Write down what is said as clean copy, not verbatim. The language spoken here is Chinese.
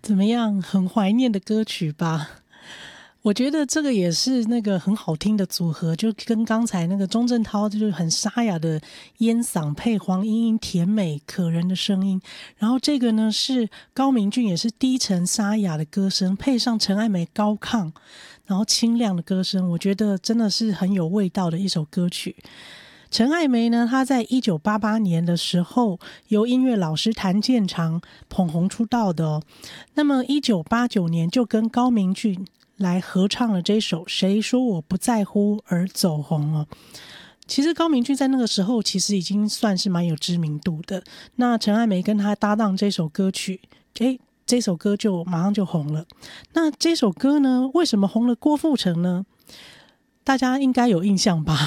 怎么样，很怀念的歌曲吧？我觉得这个也是那个很好听的组合，就跟刚才那个钟镇涛就是很沙哑的烟嗓配黄莺莺甜美可人的声音，然后这个呢是高明骏也是低沉沙哑的歌声，配上陈爱梅高亢然后清亮的歌声，我觉得真的是很有味道的一首歌曲。陈爱梅呢，她在1988年的时候由音乐老师谭健常捧红出道的哦。那么1989年就跟高明骏来合唱了这首《谁说我不在乎》而走红哦。其实高明骏在那个时候其实已经算是蛮有知名度的。那陈爱梅跟他搭档这首歌曲，这首歌就马上就红了。那这首歌呢，为什么红了郭富城呢？大家应该有印象吧？